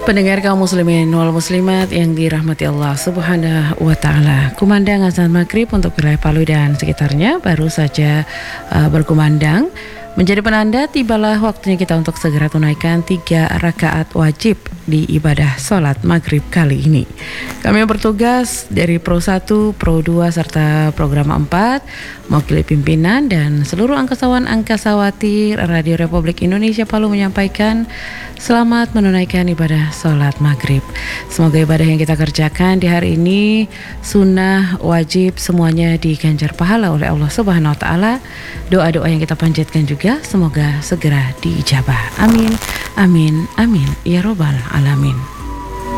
Pendengar kaum muslimin wal muslimat yang dirahmati Allah Subhanahu wa taala. Kumandang azan maghrib untuk wilayah Palu dan sekitarnya baru saja berkumandang. Menjadi penanda tibalah waktunya kita untuk segera tunaikan 3 rakaat wajib di ibadah sholat maghrib kali ini. Kami bertugas dari Pro 1, Pro 2 serta program 4, mewakili pimpinan dan seluruh angkasawati Radio Republik Indonesia Palu menyampaikan selamat menunaikan ibadah sholat maghrib. Semoga ibadah yang kita kerjakan di hari ini sunnah, wajib, semuanya diganjar pahala oleh Allah Subhanahu wa taala. Doa-doa yang kita panjatkan juga semoga segera diijabah. Amin, amin, amin, ya robbal alamin.